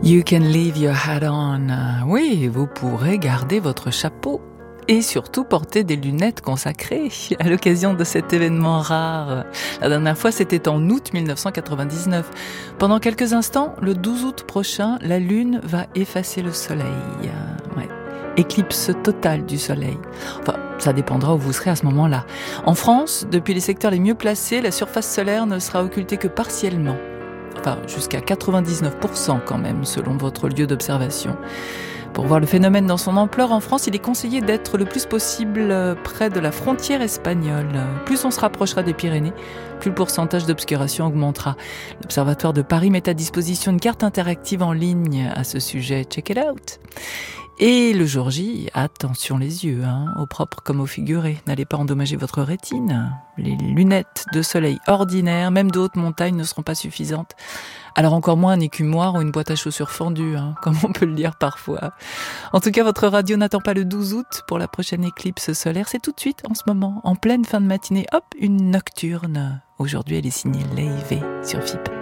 You can leave your hat on. Oui, vous pourrez garder votre chapeau et surtout porter des lunettes consacrées à l'occasion de cet événement rare. La dernière fois, c'était en août 1999. Pendant quelques instants, le 12 août prochain, la Lune va effacer le Soleil. Ouais. Éclipse totale du Soleil. Enfin, ça dépendra où vous serez à ce moment-là. En France, depuis les secteurs les mieux placés, la surface solaire ne sera occultée que partiellement. Enfin, jusqu'à 99% quand même, selon votre lieu d'observation. Pour voir le phénomène dans son ampleur en France, il est conseillé d'être le plus possible près de la frontière espagnole. Plus on se rapprochera des Pyrénées, plus le pourcentage d'obscuration augmentera. L'Observatoire de Paris met à disposition une carte interactive en ligne à ce sujet. Check it out. Et le jour J, attention les yeux, au propre comme au figuré. N'allez pas endommager votre rétine. Les lunettes de soleil ordinaires, même de haute montagne, ne seront pas suffisantes. Alors encore moins un écumoire ou une boîte à chaussures fendue, comme on peut le dire parfois. En tout cas, votre radio n'attend pas le 12 août pour la prochaine éclipse solaire. C'est tout de suite, en ce moment, en pleine fin de matinée. Hop, une nocturne. Aujourd'hui, elle est signée Lave sur FIP.